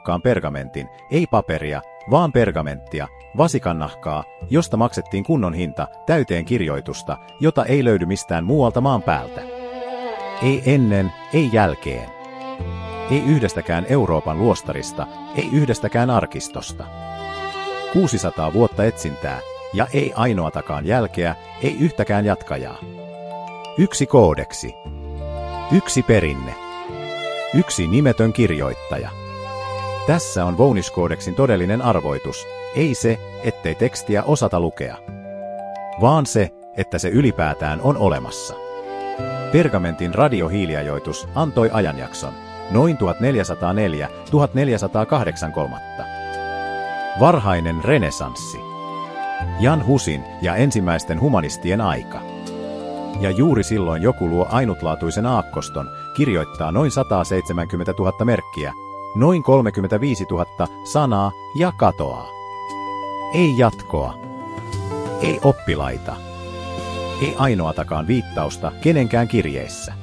arvokkaan pergamentin, ei paperia, vaan pergamenttia, vasikannahkaa, josta maksettiin kunnon hinta, täyteen kirjoitusta, jota ei löydy mistään muualta maan päältä. Ei ennen, ei jälkeen. Ei yhdestäkään Euroopan luostarista, ei yhdestäkään arkistosta. 600 vuotta etsintää, ja ei ainoatakaan jälkeä, ei yhtäkään jatkajaa. Yksi koodeksi. Yksi perinne. Yksi nimetön kirjoittaja. Tässä on Voynich-koodeksin todellinen arvoitus, ei se, ettei tekstiä osata lukea, vaan se, että se ylipäätään on olemassa. Pergamentin radiohiiliajoitus antoi ajanjakson, noin 1404–1483. Varhainen renesanssi. Jan Husin ja ensimmäisten humanistien aika. Ja juuri silloin joku luo ainutlaatuisen aakkoston, kirjoittaa noin 170 000 merkkiä, noin 35 000 sanaa ja katoaa. Ei jatkoa. Ei oppilaita. Ei ainoatakaan viittausta kenenkään kirjeissä.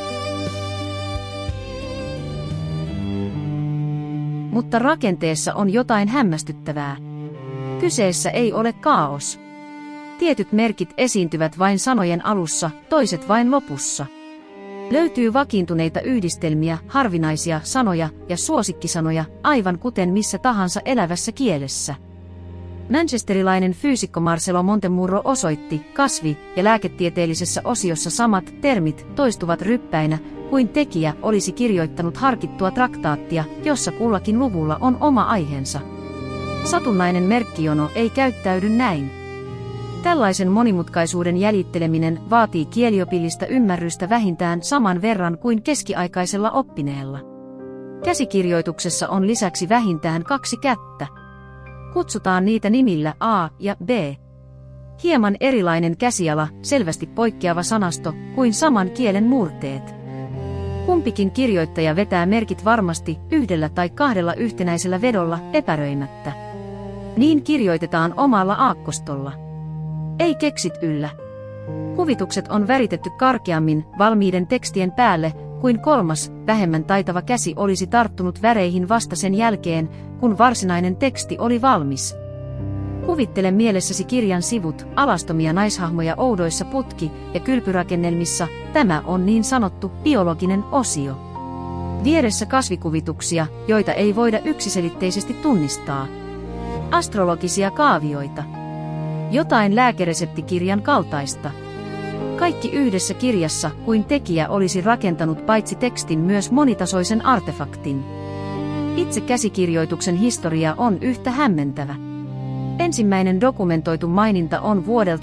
Mutta rakenteessa on jotain hämmästyttävää. Kyseessä ei ole kaos. Tietyt merkit esiintyvät vain sanojen alussa, toiset vain lopussa. Löytyy vakiintuneita yhdistelmiä, harvinaisia sanoja ja suosikkisanoja, aivan kuten missä tahansa elävässä kielessä. Manchesterilainen fyysikko Marcelo Montemurro osoitti, kasvi- ja lääketieteellisessä osiossa samat termit toistuvat ryppäinä, kuin tekijä olisi kirjoittanut harkittua traktaattia, jossa kullakin luvulla on oma aiheensa. Satunnainen merkkijono ei käyttäydy näin. Tällaisen monimutkaisuuden jäljitteleminen vaatii kieliopillista ymmärrystä vähintään saman verran kuin keskiaikaisella oppineella. Käsikirjoituksessa on lisäksi vähintään 2 kättä. Kutsutaan niitä nimillä A ja B. Hieman erilainen käsiala, selvästi poikkeava sanasto kuin saman kielen murteet. Kumpikin kirjoittaja vetää merkit varmasti 1 tai 2 yhtenäisellä vedolla epäröimättä. Niin kirjoitetaan omalla aakkostolla. Ei keksit yllä. Kuvitukset on väritetty karkeammin valmiiden tekstien päälle, kuin kolmas, vähemmän taitava käsi olisi tarttunut väreihin vasta sen jälkeen, kun varsinainen teksti oli valmis. Kuvittele mielessäsi kirjan sivut, alastomia naishahmoja oudoissa putki- ja kylpyrakennelmissa, tämä on niin sanottu biologinen osio. Vieressä kasvikuvituksia, joita ei voida yksiselitteisesti tunnistaa. Astrologisia kaavioita. Jotain lääkereseptikirjan kaltaista. Kaikki yhdessä kirjassa, kuin tekijä olisi rakentanut paitsi tekstin myös monitasoisen artefaktin. Itse käsikirjoituksen historia on yhtä hämmentävä. Ensimmäinen dokumentoitu maininta on vuodelta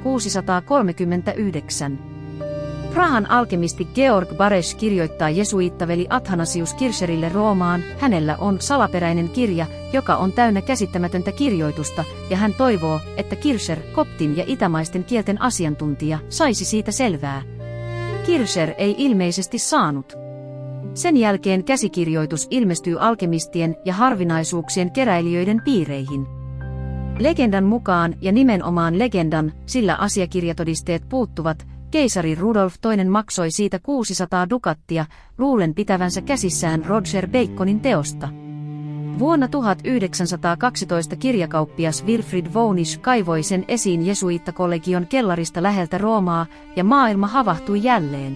1639. Prahan alkemisti Georg Baresch kirjoittaa jesuiittaveli Athanasius Kircherille Roomaan, hänellä on salaperäinen kirja, joka on täynnä käsittämätöntä kirjoitusta, ja hän toivoo, että Kircher, koptin ja itämaisten kielten asiantuntija, saisi siitä selvää. Kircher ei ilmeisesti saanut. Sen jälkeen käsikirjoitus ilmestyy alkemistien ja harvinaisuuksien keräilijöiden piireihin. Legendan mukaan ja nimenomaan legendan, sillä asiakirjatodisteet puuttuvat, keisari Rudolf II maksoi siitä 600 dukattia, luulen pitävänsä käsissään Roger Baconin teosta. Vuonna 1912 kirjakauppias Wilfrid Voynich kaivoi sen esiin jesuittakollegion kellarista läheltä Roomaa, ja maailma havahtui jälleen.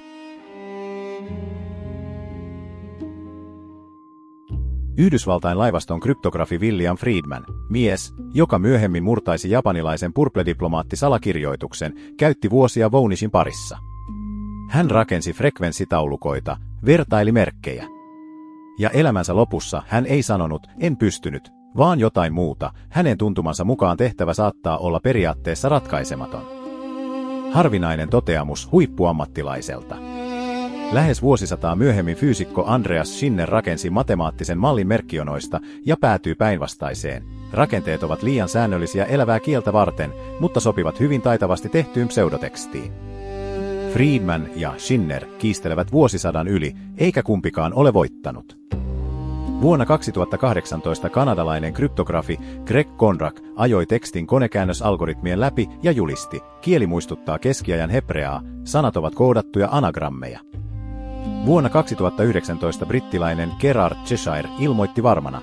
Yhdysvaltain laivaston kryptografi William Friedman, mies, joka myöhemmin murtaisi japanilaisen purple-diplomaattisalakirjoituksen, käytti vuosia Voynichin parissa. Hän rakensi frekvenssitaulukoita, vertaili merkkejä. Ja elämänsä lopussa hän ei sanonut, en pystynyt, vaan jotain muuta, hänen tuntumansa mukaan tehtävä saattaa olla periaatteessa ratkaisematon. Harvinainen toteamus huippuammattilaiselta. Lähes vuosisataa myöhemmin fyysikko Andreas Schinner rakensi matemaattisen mallin merkkionoista ja päätyi päinvastaiseen. Rakenteet ovat liian säännöllisiä elävää kieltä varten, mutta sopivat hyvin taitavasti tehtyyn pseudotekstiin. Friedman ja Schinner kiistelevät vuosisadan yli, eikä kumpikaan ole voittanut. Vuonna 2018 kanadalainen kryptografi Greg Konrak ajoi tekstin konekäännösalgoritmien läpi ja julisti, kieli muistuttaa keskiajan hebreaa, sanat ovat koodattuja anagrammeja. Vuonna 2019 brittiläinen Gerard Cheshire ilmoitti varmana,